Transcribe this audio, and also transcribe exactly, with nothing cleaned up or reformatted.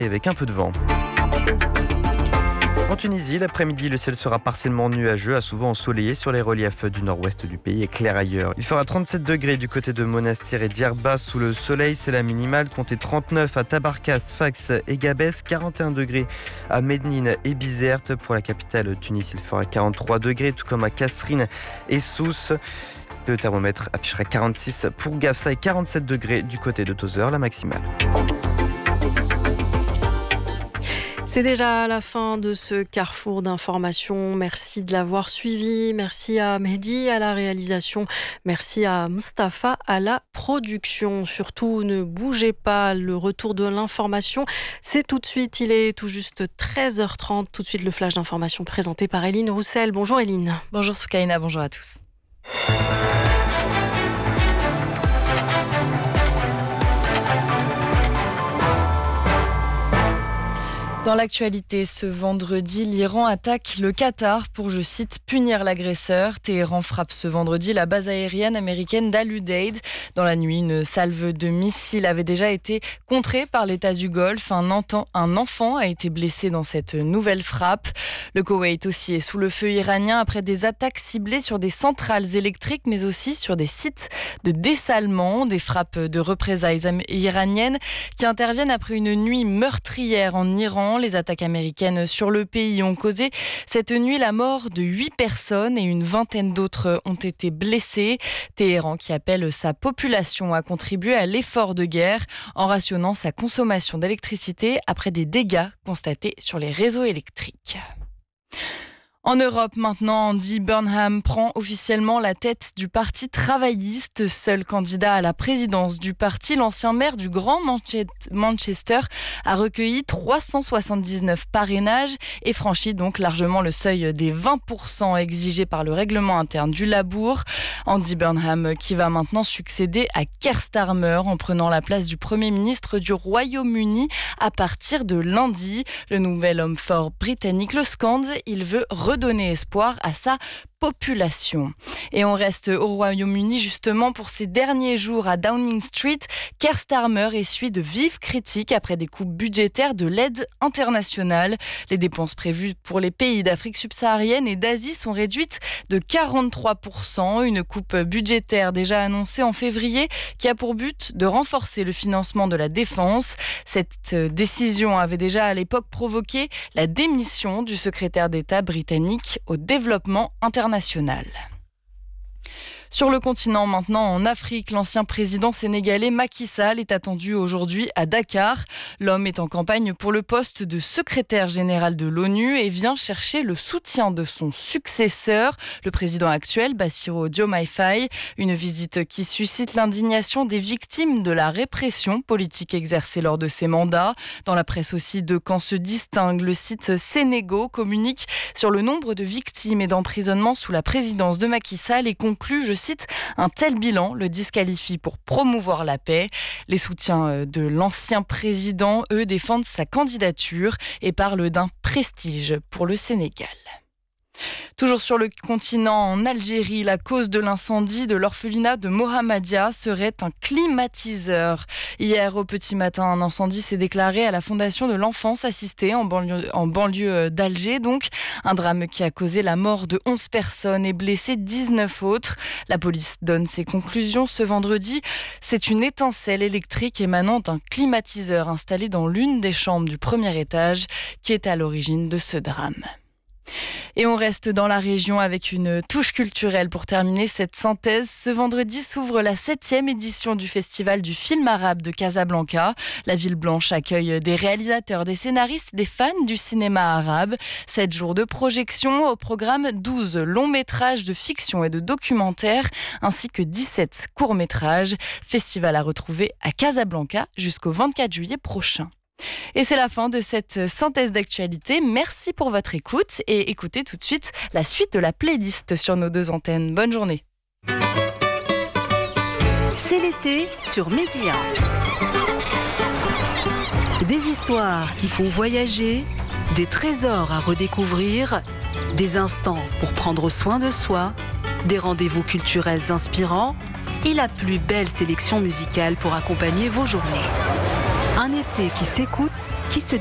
et avec un peu de vent. En Tunisie, l'après-midi, le ciel sera partiellement nuageux, à souvent ensoleillé sur les reliefs du nord-ouest du pays et clair ailleurs. Il fera trente-sept degrés du côté de Monastir et Djerba sous le soleil, c'est la minimale. Comptez trente-neuf à Tabarkas, Fax et Gabès, quarante et un degrés à Médine et Bizerte. Pour la capitale Tunis, il fera quarante-trois degrés, tout comme à Kasserine et Sousse. Le thermomètre affichera quarante-six pour Gafsa et quarante-sept degrés du côté de Tozeur, la maximale. C'est déjà la fin de ce carrefour d'informations. Merci de l'avoir suivi. Merci à Mehdi à la réalisation. Merci à Mustapha à la production. Surtout, ne bougez pas. Le retour de l'information, c'est tout de suite. Il est tout juste treize heures trente. Tout de suite, le flash d'information présenté par Eline Roussel. Bonjour Eline. Bonjour Soukaina, bonjour à tous. Dans l'actualité, ce vendredi, l'Iran attaque le Qatar pour, je cite, punir l'agresseur. Téhéran frappe ce vendredi la base aérienne américaine d'Al-Udeid. Dans la nuit, une salve de missiles avait déjà été contrée par l'État du Golfe. Un, enten- un enfant a été blessé dans cette nouvelle frappe. Le Koweït aussi est sous le feu iranien après des attaques ciblées sur des centrales électriques, mais aussi sur des sites de dessalement. Des frappes de représailles iraniennes qui interviennent après une nuit meurtrière en Iran. Les attaques américaines sur le pays ont causé cette nuit la mort de huit personnes et une vingtaine d'autres ont été blessées. Téhéran qui appelle sa population à contribuer à l'effort de guerre en rationnant sa consommation d'électricité après des dégâts constatés sur les réseaux électriques. En Europe, maintenant, Andy Burnham prend officiellement la tête du Parti travailliste. Seul candidat à la présidence du parti, l'ancien maire du Grand Manchester a recueilli trois cent soixante-dix-neuf parrainages et franchit donc largement le seuil des vingt pour cent exigé par le règlement interne du Labour. Andy Burnham qui va maintenant succéder à Keir Starmer en prenant la place du Premier ministre du Royaume-Uni à partir de lundi. Le nouvel homme fort britannique le scande, il veut redonner espoir à sa population. Et on reste au Royaume-Uni justement pour ces derniers jours à Downing Street. Keir Starmer essuie de vives critiques après des coupes budgétaires de l'aide internationale. Les dépenses prévues pour les pays d'Afrique subsaharienne et d'Asie sont réduites de quarante-trois pour cent. Une coupe budgétaire déjà annoncée en février qui a pour but de renforcer le financement de la défense. Cette décision avait déjà à l'époque provoqué la démission du secrétaire d'État britannique au développement international. Sur le continent maintenant, en Afrique, l'ancien président sénégalais Macky Sall est attendu aujourd'hui à Dakar. L'homme est en campagne pour le poste de secrétaire général de l'ONU et vient chercher le soutien de son successeur, le président actuel Bassirou Diomaye Faye. Une visite qui suscite l'indignation des victimes de la répression politique exercée lors de ses mandats. Dans la presse aussi, deux camps se distinguent. Le site Sénégo communique sur le nombre de victimes et d'emprisonnements sous la présidence de Macky Sall et conclut, je cite, un tel bilan le disqualifie pour promouvoir la paix. Les soutiens de l'ancien président, eux, défendent sa candidature et parlent d'un prestige pour le Sénégal. Toujours sur le continent, en Algérie, la cause de l'incendie de l'orphelinat de Mohammedia serait un climatiseur. Hier, au petit matin, un incendie s'est déclaré à la Fondation de l'Enfance assistée en banlieue, en banlieue d'Alger. Donc, un drame qui a causé la mort de onze personnes et blessé dix-neuf autres. La police donne ses conclusions ce vendredi. C'est une étincelle électrique émanant d'un climatiseur installé dans l'une des chambres du premier étage qui est à l'origine de ce drame. Et on reste dans la région avec une touche culturelle pour terminer cette synthèse. Ce vendredi s'ouvre la septième édition du Festival du film arabe de Casablanca. La ville blanche accueille des réalisateurs, des scénaristes, des fans du cinéma arabe. Sept jours de projection, au programme douze longs métrages de fiction et de documentaire, ainsi que dix-sept courts métrages. Festival à retrouver à Casablanca jusqu'au vingt-quatre juillet prochain. Et c'est la fin de cette synthèse d'actualité. Merci pour votre écoute et écoutez tout de suite la suite de la playlist sur nos deux antennes. Bonne journée. C'est l'été sur Média. Des histoires qui font voyager, des trésors à redécouvrir, des instants pour prendre soin de soi, des rendez-vous culturels inspirants et la plus belle sélection musicale pour accompagner vos journées. Un été qui s'écoute qui se